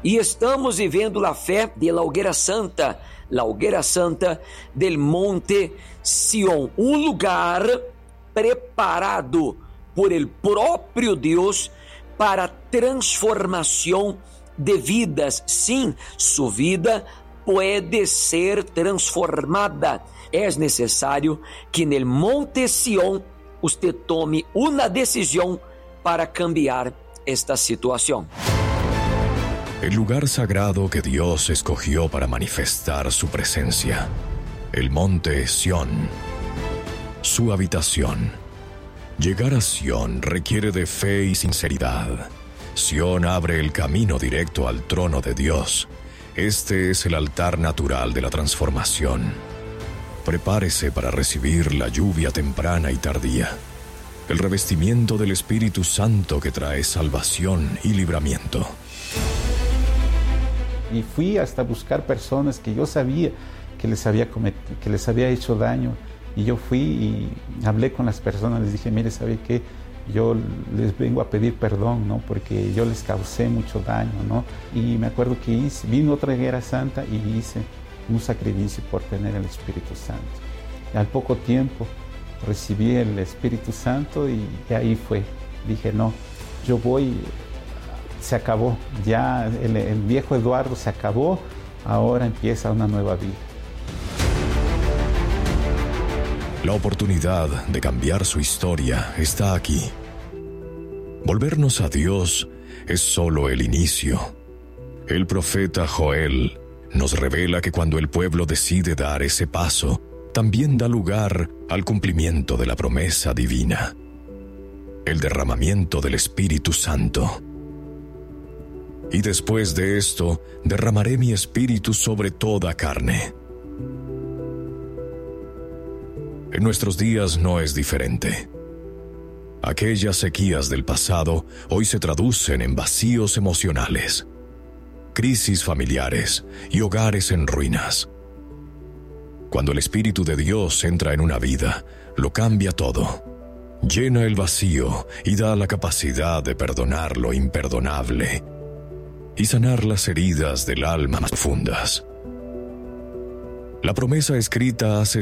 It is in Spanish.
E estamos vivendo a fé de la Hoguera Santa del Monte Sión, lugar preparado por el próprio Deus para transformação de vidas. Sim, sua vida pode ser transformada. É necessário que no Monte Sión usted tome uma decisão para cambiar esta situação. El lugar sagrado que Dios escogió para manifestar su presencia, el monte Sión, su habitación. Llegar a Sión requiere de fe y sinceridad. Sión abre el camino directo al trono de Dios. Este es el altar natural de la transformación. Prepárese para recibir la lluvia temprana y tardía, el revestimiento del Espíritu Santo que trae salvación y libramiento. Y fui hasta buscar personas que yo sabía que les había hecho daño. Y yo fui y hablé con las personas, les dije, mire, ¿sabe qué? Yo les vengo a pedir perdón, ¿no? Porque yo les causé mucho daño, ¿no? Y me acuerdo que vino otra Hoguera Santa y hice un sacrificio por tener el Espíritu Santo. Y al poco tiempo recibí el Espíritu Santo y ahí fue. Dije, no, yo voy... Se acabó, ya el viejo Eduardo se acabó, ahora empieza una nueva vida. La oportunidad de cambiar su historia está aquí. Volvernos a Dios es solo el inicio. El profeta Joel nos revela que cuando el pueblo decide dar ese paso, también da lugar al cumplimiento de la promesa divina, el derramamiento del Espíritu Santo. Y después de esto, derramaré mi espíritu sobre toda carne. En nuestros días no es diferente. Aquellas sequías del pasado hoy se traducen en vacíos emocionales, crisis familiares y hogares en ruinas. Cuando el Espíritu de Dios entra en una vida, lo cambia todo. Llena el vacío y da la capacidad de perdonar lo imperdonable y sanar las heridas del alma más profundas. La promesa escrita hace